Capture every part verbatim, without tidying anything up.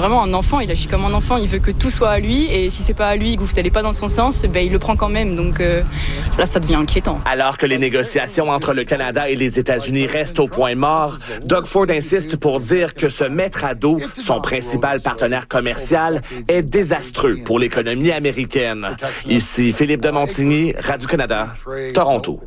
vraiment un enfant, il agit comme un enfant, il veut que tout soit à lui, et si c'est pas à lui, que vous n'allez pas dans son sens, ben, il le prend quand même, donc euh, là ça devient inquiétant. Alors que les négociations entre le Canada et les États-Unis restent au point mort, Doug Ford insiste pour dire que se mettre à dos son principal partenaire commercial est désastreux pour l'économie américaine. Ici Philippe de Montigny, Radio-Canada, Toronto.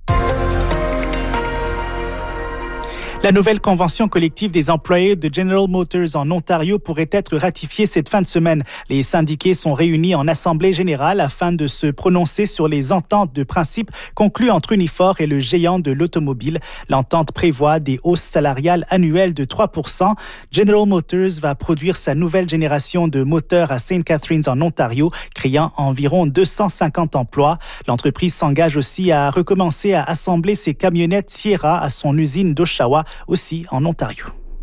La nouvelle convention collective des employés de General Motors en Ontario pourrait être ratifiée cette fin de semaine. Les syndiqués sont réunis en assemblée générale afin de se prononcer sur les ententes de principe conclues entre Unifor et le géant de l'automobile. L'entente prévoit des hausses salariales annuelles de trois pour cent. General Motors va produire sa nouvelle génération de moteurs à Saint Catharines en Ontario, créant environ deux cent cinquante emplois. L'entreprise s'engage aussi à recommencer à assembler ses camionnettes Sierra à son usine d'Oshawa, aussi en Ontario.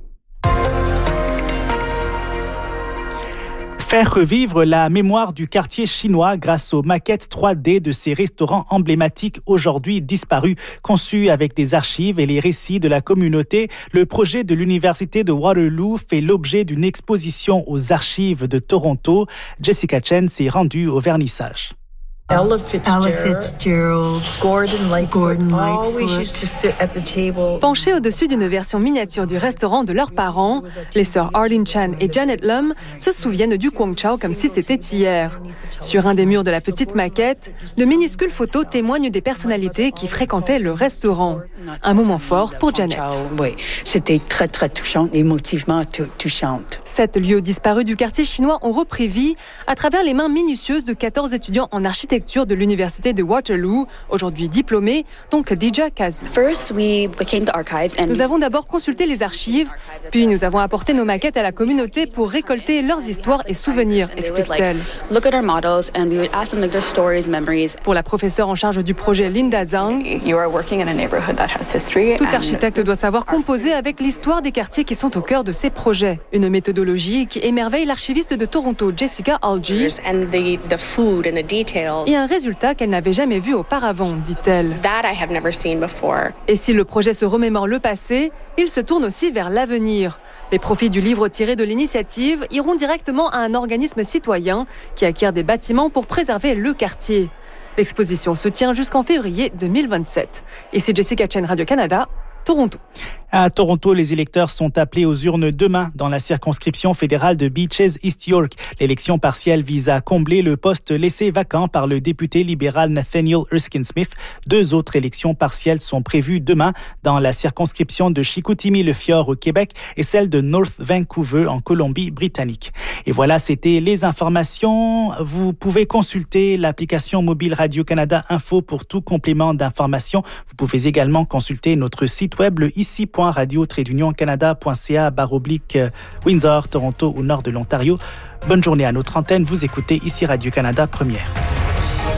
Faire revivre la mémoire du quartier chinois grâce aux maquettes trois D de ces restaurants emblématiques aujourd'hui disparus. Conçus avec des archives et les récits de la communauté, le projet de l'Université de Waterloo fait l'objet d'une exposition aux archives de Toronto. Jessica Chen s'est rendue au vernissage. Ella Fitzgerald, Ella Fitzgerald, Gordon Lightfoot, Gordon Lightfoot always used to sit at the table. Penchés au-dessus d'une version miniature du restaurant de leurs parents, les sœurs Arlene Chan et Janet Lum se souviennent du Kwong Chao comme si c'était hier. Sur un des murs de la petite maquette, de minuscules photos témoignent des personnalités qui fréquentaient le restaurant. Un moment fort pour Janet. Oui, c'était très très touchant, émotivement touchant. Sept lieux disparus du quartier chinois ont repris vie à travers les mains minutieuses de quatorze étudiants en architecture de l'Université de Waterloo, aujourd'hui diplômés, dont Khadija Kazi. Nous avons d'abord consulté les archives, puis nous avons apporté nos maquettes à la communauté pour récolter leurs histoires et souvenirs, explique-t-elle. Pour la professeure en charge du projet Linda Zhang, tout architecte doit savoir composer avec l'histoire des quartiers qui sont au cœur de ses projets. Une méthodologie qui émerveille l'archiviste de Toronto, Jessica Algie, et un résultat qu'elle n'avait jamais vu auparavant, dit-elle. Et si le projet se remémore le passé, il se tourne aussi vers l'avenir. Les profits du livre tiré de l'initiative iront directement à un organisme citoyen qui acquiert des bâtiments pour préserver le quartier. L'exposition se tient jusqu'en février deux mille vingt-sept. Ici Jessica Chen, Radio-Canada, Toronto. À Toronto, les électeurs sont appelés aux urnes demain dans la circonscription fédérale de Beaches East York. L'élection partielle vise à combler le poste laissé vacant par le député libéral Nathaniel Erskine-Smith. Deux autres élections partielles sont prévues demain dans la circonscription de Chicoutimi-le-Fjord au Québec et celle de North Vancouver en Colombie-Britannique. Et voilà, c'était les informations. Vous pouvez consulter l'application mobile Radio-Canada Info pour tout complément d'information. Vous pouvez également consulter notre site web, le ici point radio tiret d'union canada point c a barre oblique Windsor, Toronto ou nord de l'Ontario. Bonne journée à notre antenne. Vous écoutez ici Radio-Canada Première.